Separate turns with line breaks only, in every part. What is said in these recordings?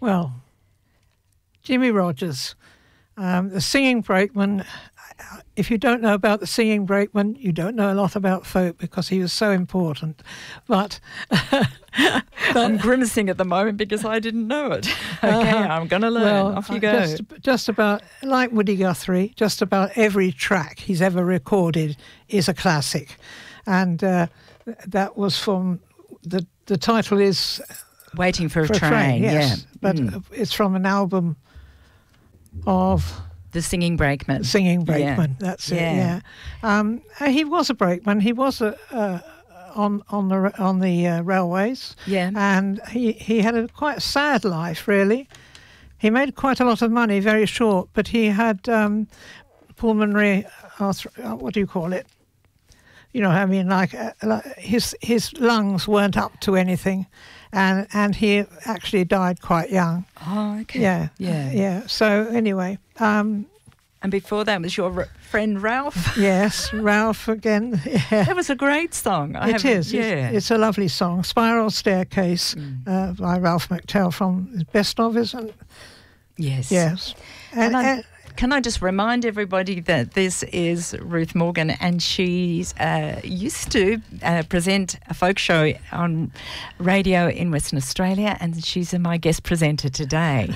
Well, Jimmie Rodgers, the singing brakeman. If you don't know about the singing brakeman, you don't know a lot about folk because he was so important. But
I'm grimacing at the moment because I didn't know it. Okay, I'm going to learn.
Well,
off you go.
Just about, like Woody Guthrie, just about every track he's ever recorded is a classic. And that was from, the title is...
Waiting for a Train,
yes.
yeah.
But it's from an album of...
The Singing Brakeman.
Singing Brakeman, that's it. Yeah. He was a brakeman. He was on the railways.
Yeah.
And he had a quite sad life, really. He made quite a lot of money, very short, but he had pulmonary what do you call it? You know, I mean, like his lungs weren't up to anything, and he actually died quite young.
Oh, okay.
Yeah. So anyway,
and before that was your friend Ralph.
Yes, Ralph again. Yeah.
That was a great song.
It is. Yeah, it's a lovely song. Spiral Staircase by Ralph McTell from his best of, isn't it?
Yes.
And
can I just remind everybody that this is Ruth Morgan, and she's used to present a folk show on radio in Western Australia, and she's my guest presenter today.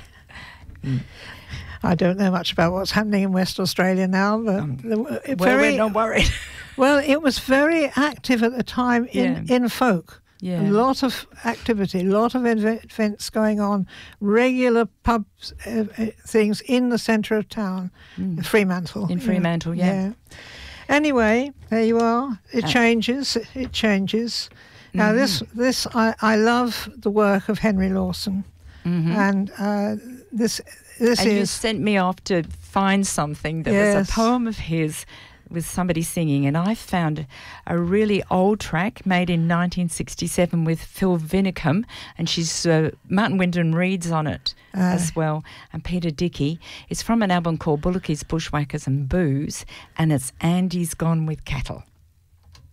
I don't know much about what's happening in West Australia now, but
we're not worried.
Well, it was very active at the time in folk.
Yeah.
A lot of activity, a lot of events going on, regular pubs, things in the centre of town, Fremantle.
In Fremantle, yeah.
Anyway, there you are. It changes. It changes. Now, this I love the work of Henry Lawson, and this
and
is.
You sent me off to find something that was a poem of his with somebody singing, and I found a really old track made in 1967 with Phil Vinicum, and she's Martin Wyndham Reed's on it as well, and Peter Dickey. It's from an album called Bullockies, Bushwhackers and Booze, and it's Andy's Gone with Cattle.